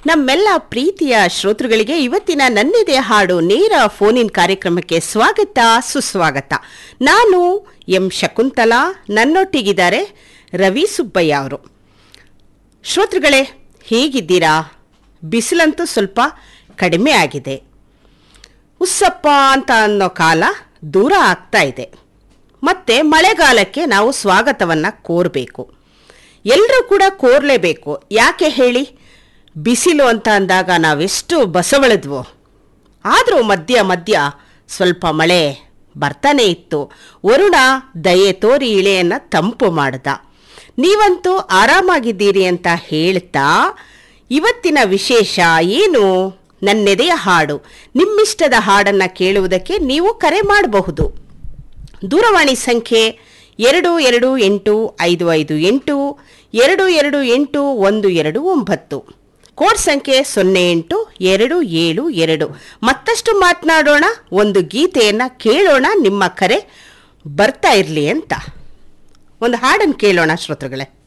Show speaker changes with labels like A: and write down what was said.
A: ನಮ್ಮೆಲ್ಲ ಪ್ರೀತಿಯ ಶ್ರೋತೃಗಳಿಗೆ ಇವತ್ತಿನ ನನ್ನಿದೆ ಹಾಡು ನೇರ ಫೋನಿನ್ ಕಾರ್ಯಕ್ರಮಕ್ಕೆ ಸ್ವಾಗತ ಸುಸ್ವಾಗತ. ನಾನು ಎಂ ಶಕುಂತಲಾ, ನನ್ನೊಟ್ಟಿಗಿದ್ದಾರೆ ರವಿ ಸುಬ್ಬಯ್ಯ ಅವರು. ಶ್ರೋತೃಗಳೇ, ಹೇಗಿದ್ದೀರಾ? ಬಿಸಿಲಂತೂ ಸ್ವಲ್ಪ ಕಡಿಮೆ ಆಗಿದೆ. ಉಸ್ಸಪ್ಪ ಅಂತ ಅನ್ನೋ ಕಾಲ ದೂರ ಆಗ್ತಾ ಇದೆ. ಮತ್ತೆ ಮಳೆಗಾಲಕ್ಕೆ ನಾವು ಸ್ವಾಗತವನ್ನು ಕೋರಬೇಕು. ಎಲ್ಲರೂ ಕೂಡ ಕೋರಲೇಬೇಕು. ಯಾಕೆ ಹೇಳಿ? ಬಿಸಿಲು ಅಂತ ಅಂದಾಗ ನಾವೆಷ್ಟು ಬಸವಳಿದ್ವೋ. ಆದರೂ ಮಧ್ಯ ಮಧ್ಯ ಸ್ವಲ್ಪ ಮಳೆ ಬರ್ತಾನೆ ಇತ್ತು. ವರುಣ ದಯೆ ತೋರಿ ಇಳೆಯನ್ನು ತಂಪು ಮಾಡ್ದ. ನೀವಂತೂ ಆರಾಮಾಗಿದ್ದೀರಿ ಅಂತ ಹೇಳ್ತಾ ಇವತ್ತಿನ ವಿಶೇಷ ಏನು? ನನ್ನೆದೆಯ ಹಾಡು. ನಿಮ್ಮಿಷ್ಟದ ಹಾಡನ್ನು ಕೇಳುವುದಕ್ಕೆ ನೀವು ಕರೆ ಮಾಡಬಹುದು. ದೂರವಾಣಿ ಸಂಖ್ಯೆ 2285582228 ಕೋಡ್ ಸಂಖ್ಯೆ 08-272. ಮತ್ತಷ್ಟು ಮಾತನಾಡೋಣ, ಒಂದು ಗೀತೆಯನ್ನು ಕೇಳೋಣ. ನಿಮ್ಮ ಕರೆ ಬರ್ತಾ ಇರಲಿ ಅಂತ ಒಂದು ಹಾಡನ್ನು ಕೇಳೋಣ ಶ್ರೋತೃಗಳೇ.